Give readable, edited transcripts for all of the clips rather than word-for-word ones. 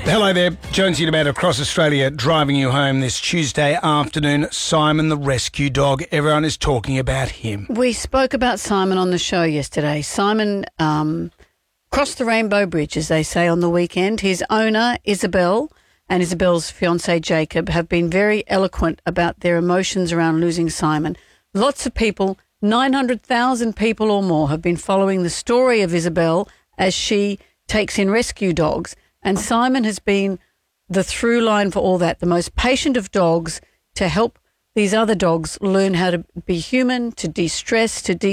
Hello there, Jonesy Demand across Australia, driving you home this Tuesday afternoon. Simon the rescue dog, everyone is talking about him. We spoke about Simon on the show yesterday. Simon crossed the Rainbow Bridge, as they say, on the weekend. His owner, Isabel, and Isabel's fiancé, Jacob, have been very eloquent about their emotions around losing Simon. Lots of people, 900,000 people or more, have been following the story of Isabel as she takes in rescue dogs. And Simon has been the through line for all that, the most patient of dogs, to help these other dogs learn how to be human, to de-stress, to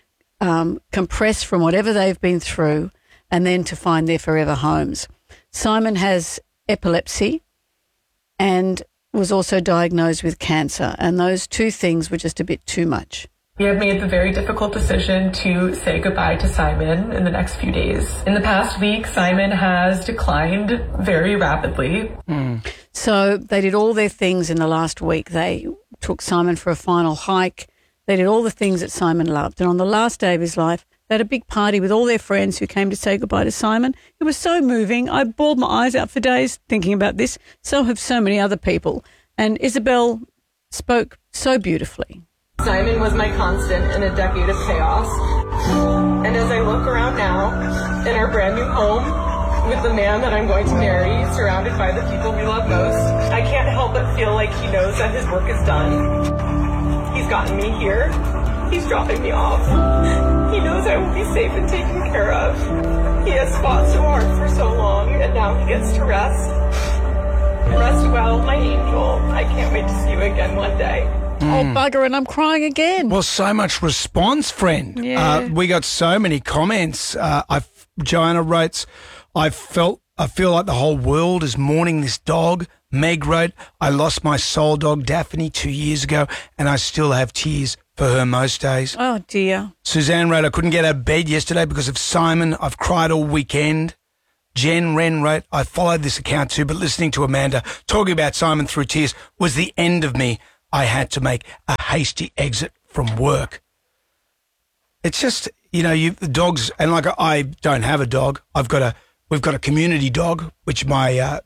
compress from whatever they've been through, and then to find their forever homes. Simon has epilepsy and was also diagnosed with cancer, and those two things were just a bit too much. We have made the very difficult decision to say goodbye to Simon in the next few days. In the past week, Simon has declined very rapidly. So they did all their things in the last week. They took Simon for a final hike. They did all the things that Simon loved. And on the last day of his life, they had a big party with all their friends who came to say goodbye to Simon. It was so moving. I bawled my eyes out for days thinking about this. So have so many other people. And Isabel spoke so beautifully. Simon was my constant in a decade of chaos. And as I look around now in our brand new home with the man that I'm going to marry, surrounded by the people we love most, I can't help but feel like he knows that his work is done. He's gotten me here. He's dropping me off. He knows I will be safe and taken care of. He has fought so hard for so long, and now he gets to rest. Rest well, my angel. I can't wait to see you again one day. Oh, bugger, and I'm crying again. Well, so much response, friend. Yeah. We got so many comments. Joanna writes, I feel like the whole world is mourning this dog. Meg wrote, I lost my soul dog, Daphne, 2 years ago, and I still have tears for her most days. Oh, dear. Suzanne wrote, I couldn't get out of bed yesterday because of Simon. I've cried all weekend. Jen Wren wrote, I followed this account too, but listening to Amanda talking about Simon through tears was the end of me. I had to make a hasty exit from work. It's just, the dogs, and like I don't have a dog. We've got a community dog, which my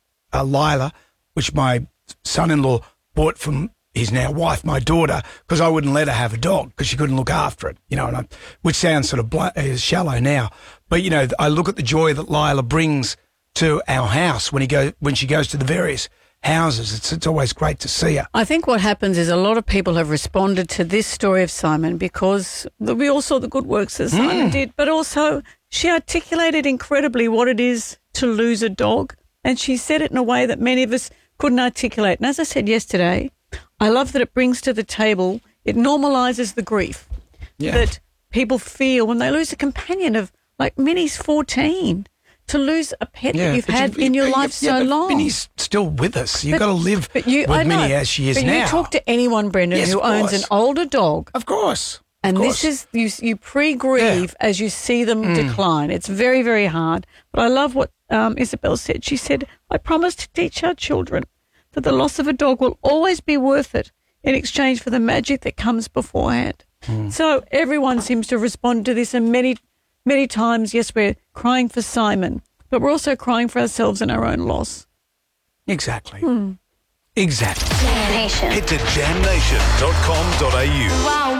Lila, which my son-in-law bought from his now wife, my daughter, because I wouldn't let her have a dog because she couldn't look after it, which sounds sort of shallow now. But, I look at the joy that Lila brings to our house when she goes to the various houses. It's always great to see her. I think what happens is a lot of people have responded to this story of Simon because we all saw the good works that Simon did, but also she articulated incredibly what it is to lose a dog, and she said it in a way that many of us couldn't articulate. And as I said yesterday, I love that it brings to the table, it normalises the grief that people feel when they lose a companion of, like Minnie's 14. To lose a pet that you've had in your life so long. Minnie's still with us. You've got to live with Minnie as she is now. But you talk to anyone, Brendan, who owns an older dog. Of course. And this is, you pre-grieve as you see them decline. It's very, very hard. But I love what Isabel said. She said, I promise to teach our children that the loss of a dog will always be worth it in exchange for the magic that comes beforehand. So everyone seems to respond to this, and many times, yes, we're crying for Simon, but we're also crying for ourselves and our own loss. Exactly. Exactly. Jam Nation. Head to jamnation.com.au. Wow.